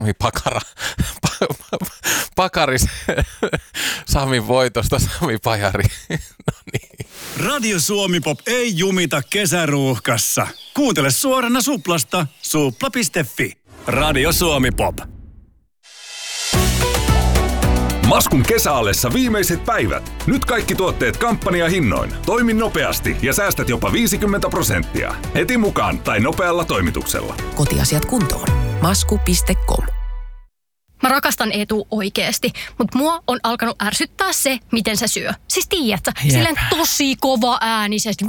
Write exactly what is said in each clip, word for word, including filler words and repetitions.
Sami Pakara, Pakaris, Samin voitosta Sami Pajari. No niin. Radio Suomi-pop ei jumita kesäruuhkassa. Kuuntele suorana Suplasta, supla piste fi. Radio Suomi-pop. Maskun kesäallessa viimeiset päivät. Nyt kaikki tuotteet kampanjahinnoin. Toimi nopeasti ja säästät jopa viisikymmentä prosenttia. Heti mukaan tai nopealla toimituksella. Kotiasiat kuntoon. masku piste com. Mä rakastan Eetu oikeesti, mutta mua on alkanut ärsyttää se, miten se syö. Siis tiedätkö, silleen tosi kova äänisesti.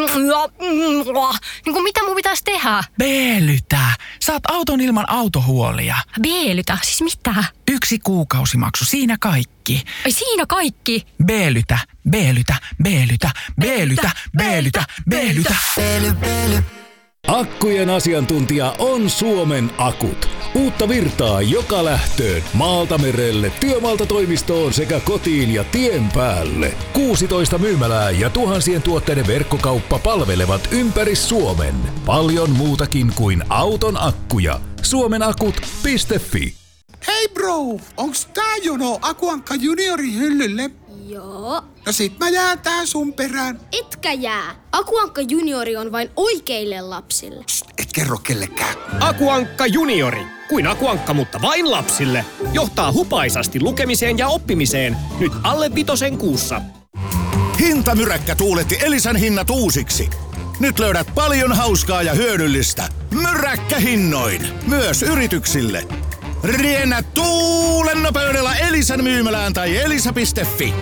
Niin kuin mitä mun pitäisi tehdä? Beelytä. Saat auton ilman autohuolia. Beelytä? Siis mitä? Yksi kuukausimaksu, siinä kaikki. Ai siinä kaikki? Beelytä, beelytä, beelytä, beelytä, beelytä, beelytä. Beely, beely. Akkujen asiantuntija on Suomen Akut. Uutta virtaa joka lähtöön, maalta merelle, työmaalta toimistoon sekä kotiin ja tien päälle. kuusitoista myymälää ja tuhansien tuotteiden verkkokauppa palvelevat ympäri Suomen. Paljon muutakin kuin auton akkuja. suomenakut piste fi. Hei bro, onks tää jono Akuankka juniorin hyllylle? Joo. No sit mä jään tää sun perään. Etkä jää. Akuankka juniori on vain oikeille lapsille. Psst, et kerro kellekään. Akuankka juniori. Kuin Akuankka, mutta vain lapsille. Johtaa hupaisasti lukemiseen ja oppimiseen. Nyt alle vitosen kuussa. Hintamyräkkä tuuletti Elisan hinnat uusiksi. Nyt löydät paljon hauskaa ja hyödyllistä. Myräkkähinnoin. Myös yrityksille. Riennä tuulen nopeudella Elisan myymälään tai elisa piste fi.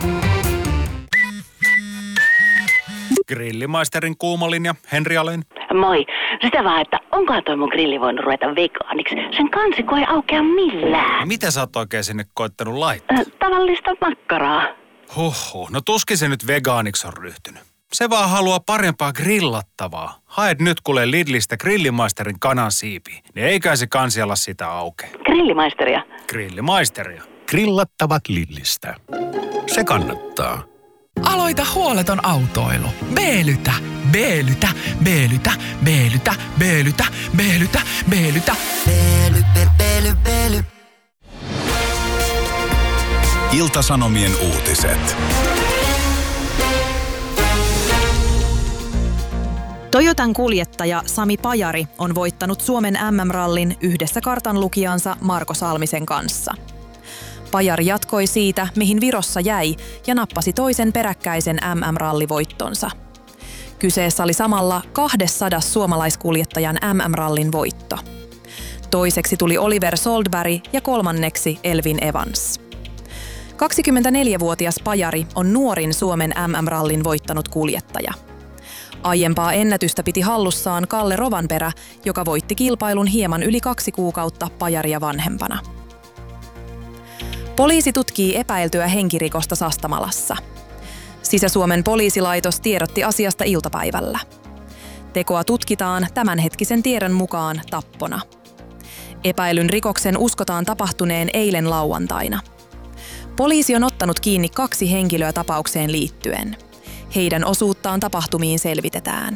Grillimaisterin kuumalinja, Henri Alén. Moi. Sitä vaan, että onkohan toi mun grilli voinut ruveta vegaaniksi. Sen kansikko ei aukea millään. Mitä sä oot oikein sinne koittanut laittaa? Äh, tavallista makkaraa. Huhhuh, no tuskin se nyt vegaaniksi on ryhtynyt. Se vaan haluaa parempaa grillattavaa. Haet nyt kuule Lidlistä Grillimaisterin kanansiipiä, niin eikä se kansi ala sitä auke. Grillimaisteria? Grillimaisteria. Grillattavat Lidlistä. Se kannattaa. Aloita huoleton autoilu. Beelytä, beelytä, beelytä, beelytä, beelytä, beelytä, beelytä. Beely, be, beely, beely. Ilta-Sanomien uutiset. Toyotan kuljettaja Sami Pajari on voittanut Suomen äm äm-rallin yhdessä kartanlukijansa Marko Salmisen kanssa. Pajari jatkoi siitä, mihin Virossa jäi, ja nappasi toisen peräkkäisen äm äm-rallivoittonsa. Kyseessä oli samalla kaksisataa suomalaiskuljettajan äm äm-rallin voitto. Toiseksi tuli Oliver Soldberg ja kolmanneksi Elvin Evans. kaksikymmentäneljävuotias Pajari on nuorin Suomen äm äm-rallin voittanut kuljettaja. Aiempaa ennätystä piti hallussaan Kalle Rovanperä, joka voitti kilpailun hieman yli kaksi kuukautta Pajaria vanhempana. Poliisi tutkii epäiltyä henkirikosta Sastamalassa. Sisä-Suomen poliisilaitos tiedotti asiasta iltapäivällä. Tekoa tutkitaan tämänhetkisen tiedon mukaan tappona. Epäilyn rikoksen uskotaan tapahtuneen eilen lauantaina. Poliisi on ottanut kiinni kaksi henkilöä tapaukseen liittyen. Heidän osuuttaan tapahtumiin selvitetään.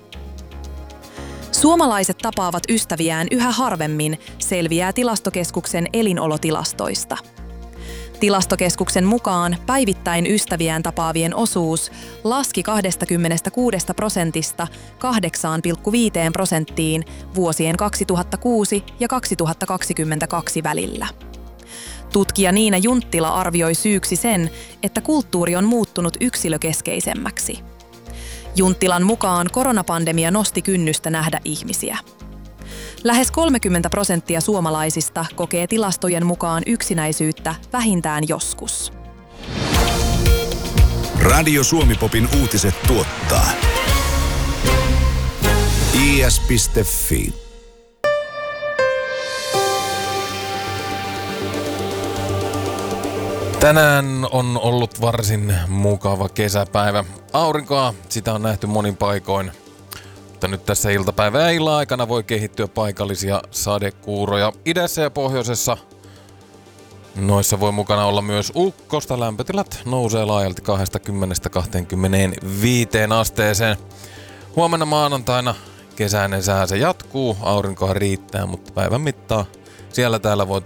Suomalaiset tapaavat ystäviään yhä harvemmin, selviää Tilastokeskuksen elinolotilastoista. Tilastokeskuksen mukaan päivittäin ystäviään tapaavien osuus laski kaksikymmentäkuusi prosentista kahdeksaan pilkku viiteen prosenttiin vuosien kaksituhattakuusi ja kaksituhattakaksikymmentäkaksi välillä. Tutkija Niina Junttila arvioi syyksi sen, että kulttuuri on muuttunut yksilökeskeisemmäksi. Junttilan mukaan koronapandemia nosti kynnystä nähdä ihmisiä. Lähes kolmekymmentä prosenttia suomalaisista kokee tilastojen mukaan yksinäisyyttä vähintään joskus. Radio Suomi-popin uutiset tuottaa i s piste fi. Tänään on ollut varsin mukava kesäpäivä. Aurinkoa, sitä on nähty monin paikoin. Mutta nyt tässä iltapäivä ja illan aikana voi kehittyä paikallisia sadekuuroja. Idässä ja pohjoisessa noissa voi mukana olla myös ukkosta. Lämpötilat nousee laajalti kaksikymmentä kaksikymmentäviisi asteeseen. Huomenna maanantaina kesäinen sää se jatkuu. Aurinkoa riittää, mutta päivän mittaan siellä täällä voi